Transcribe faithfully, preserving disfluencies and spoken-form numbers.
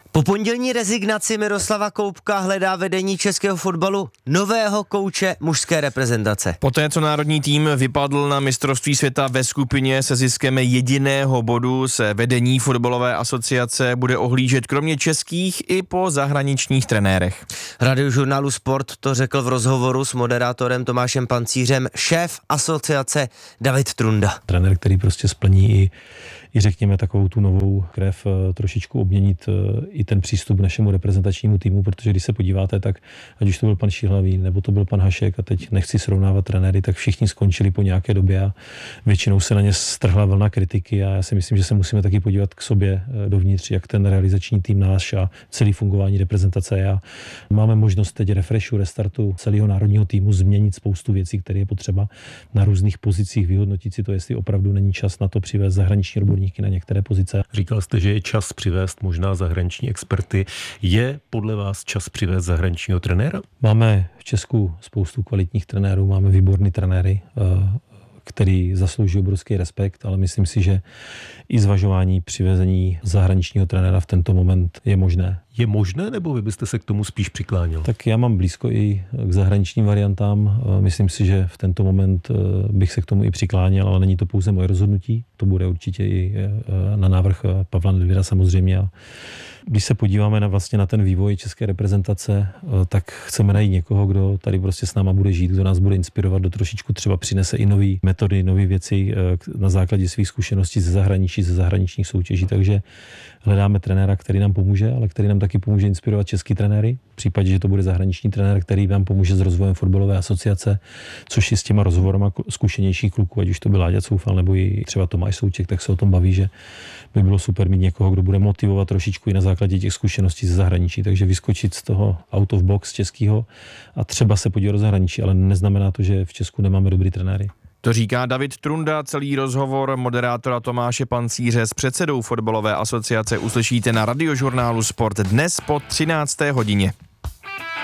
Po pondělní rezignaci Miroslava Koubka hledá vedení českého fotbalu nového kouče mužské reprezentace. Poté, co národní tým vypadl na mistrovství světa ve skupině se ziskem jediného bodu, se vedení fotbalové asociace bude ohlížet kromě českých i po zahraničních trenérech. Radiožurnálu Sport to řekl v rozhovoru s moderátorem Tomášem Pancířem šéf asociace David Trunda. Trenér, který prostě splní i i řekněme takovou tu novou krev, trošičku obměnit i ten přístup k našemu reprezentačnímu týmu, protože když se podíváte, tak ať už to byl pan Šíhlavý, nebo to byl pan Hašek, a teď nechci srovnávat trenéry, tak všichni skončili po nějaké době a většinou se na ně strhla vlna kritiky a já si myslím, že se musíme taky podívat k sobě dovnitř, jak ten realizační tým náš a celý fungování reprezentace je. Máme možnost teď refreshu, restartu celého národního týmu změnit spoustu věcí, které je potřeba na různých pozicích, vyhodnotit si to, jestli opravdu není čas na to přivést zahraniční odborníky na některé pozice. Říkal jste, že je čas přivést možná zahraniční experty. Je podle vás čas přivést zahraničního trenéra? Máme v Česku spoustu kvalitních trenérů, máme výborný trenéry, který zaslouží obrovský respekt, ale myslím si, že i zvažování přivezení zahraničního trenéra v tento moment je možné. Je možné, nebo vy byste se k tomu spíš přikláněl? Tak já mám blízko i k zahraničním variantám. Myslím si, že v tento moment bych se k tomu i přikláněl, ale není to pouze moje rozhodnutí. To bude určitě i na návrh Pavla Nedvěda samozřejmě. Když se podíváme na vlastně na ten vývoj české reprezentace, tak chceme najít někoho, kdo tady prostě s náma bude žít, kdo nás bude inspirovat, kdo trošičku třeba přinese i nové metody, nové věci na základě svých zkušeností ze zahraničí, ze zahraničních soutěží. Takže hledáme trenéra, který nám pomůže, ale který nám taky pomůže inspirovat český trenéry. V případě, že to bude zahraniční trenér, který nám pomůže s rozvojem fotbalové asociace, což je s těma rozhovorama zkušenějších kluků, ať už to byl Láďa Coufal nebo i třeba Tomáš Souček, tak se o tom baví, že by bylo super mít někoho, kdo bude motivovat trošičku i na základě těch zkušeností ze zahraničí, takže vyskočit z toho out of box českého a třeba se podívat do zahraničí, ale neznamená to, že v Česku nemáme dobrý trenéry. To říká David Trunda, celý rozhovor moderátora Tomáše Pancíře s předsedou fotbalové asociace uslyšíte na Radiožurnálu Sport dnes po třinácté hodině.